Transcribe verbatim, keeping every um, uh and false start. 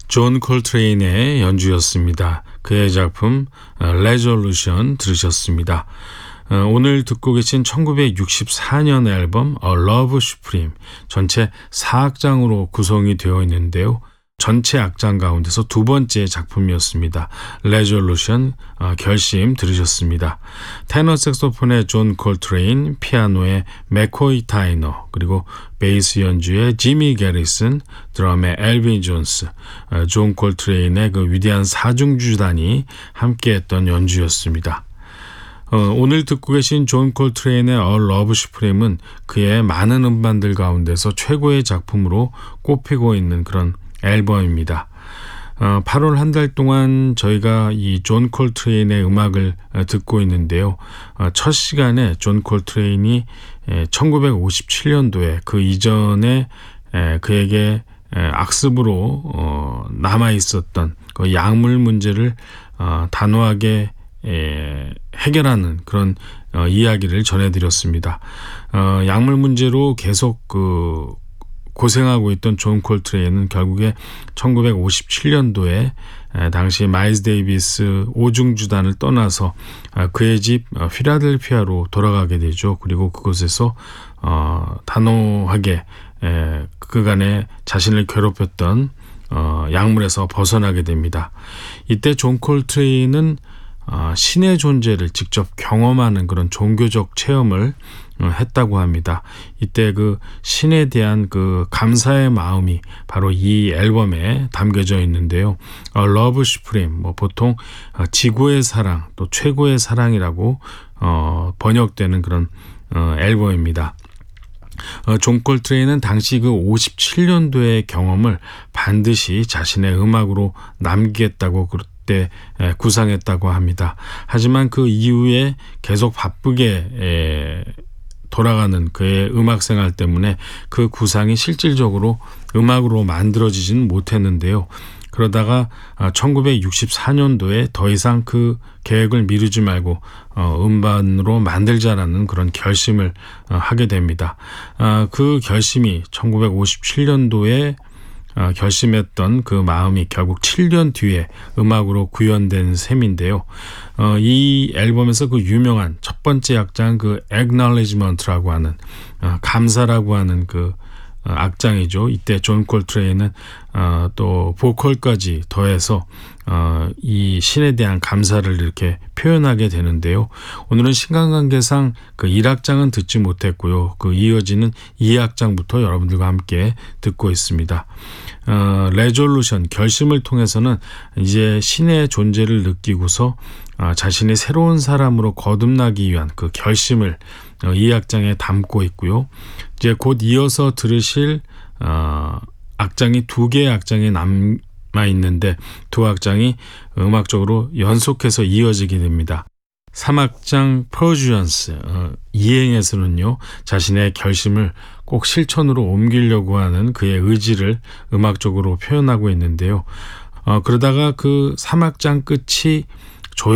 존 콜트레인의 연주였습니다. 그의 작품 레졸루션 들으셨습니다. 오늘 듣고 계신 천구백육십사 년 앨범 A Love Supreme 전체 사 악장으로 구성이 되어 있는데요. 전체 악장 가운데서 두 번째 작품이었습니다. 레졸루션 결심 들으셨습니다. 테너 색소폰의 존 콜트레인, 피아노의 맥코이 타이너, 그리고 베이스 연주의 지미 게리슨, 드럼의 엘빈 존스, 존 콜트레인의 그 위대한 사중주단이 함께했던 연주였습니다. 어, 오늘 듣고 계신 존 콜트레인의 A Love Supreme은 그의 많은 음반들 가운데서 최고의 작품으로 꼽히고 있는 그런 앨범입니다. 어, 팔월 한 달 동안 저희가 이 존 콜트레인의 음악을 어, 듣고 있는데요. 어, 첫 시간에 존 콜트레인이 에, 천구백오십칠 년도에 그 이전에 에, 그에게 에, 악습으로 어, 남아 있었던 그 약물 문제를 어, 단호하게 에, 해결하는 그런 어, 이야기를 전해드렸습니다. 어, 약물 문제로 계속 그 고생하고 있던 존 콜트레인은 결국에 천구백오십칠 년도에 당시 마일스 데이비스 오중주단을 떠나서 그의 집 필라델피아로 돌아가게 되죠. 그리고 그곳에서 어, 단호하게 에, 그간에 자신을 괴롭혔던 어, 약물에서 벗어나게 됩니다. 이때 존 콜트레인은 어, 신의 존재를 직접 경험하는 그런 종교적 체험을 어, 했다고 합니다. 이때 그 신에 대한 그 감사의 마음이 바로 이 앨범에 담겨져 있는데요. 어, Love Supreme, 뭐 보통 어, 지구의 사랑, 또 최고의 사랑이라고 어, 번역되는 그런 어, 앨범입니다. 어, 존 콜트레인은 당시 그 오십칠 년도의 경험을 반드시 자신의 음악으로 남기겠다고 그때 구상했다고 합니다. 하지만 그 이후에 계속 바쁘게 에, 돌아가는 그의 음악 생활 때문에 그 구상이 실질적으로 음악으로 만들어지지는 못했는데요. 그러다가 천구백육십사 년도에 더 이상 그 계획을 미루지 말고 음반으로 만들자라는 그런 결심을 하게 됩니다. 그 결심이 천구백오십칠 년도에 결심했던 그 마음이 결국 칠 년 뒤에 음악으로 구현된 셈인데요. 어, 이 앨범에서 그 유명한 첫 번째 악장 그 Acknowledgement라고 하는 어, 감사라고 하는 그 어, 악장이죠. 이때 존 콜트레인은 어, 또 보컬까지 더해서 어, 이 신에 대한 감사를 이렇게 표현하게 되는데요. 오늘은 시간관계상 그 일 악장은 듣지 못했고요. 그 이어지는 이 악장부터 여러분들과 함께 듣고 있습니다. 어, 레졸루션, 결심을 통해서는 이제 신의 존재를 느끼고서 어, 자신이 새로운 사람으로 거듭나기 위한 그 결심을 어, 이 악장에 담고 있고요. 이제 곧 이어서 들으실 어, 악장이 두 개의 악장이 남아 있는데 두 악장이 음악적으로 연속해서 이어지게 됩니다. 삼 악장 퍼주언스, 어, 이행에서는요 자신의 결심을 꼭 실천으로 옮기려고 하는 그의 의지를 음악적으로 표현하고 있는데요. 어, 그러다가 그 삼 악장 끝이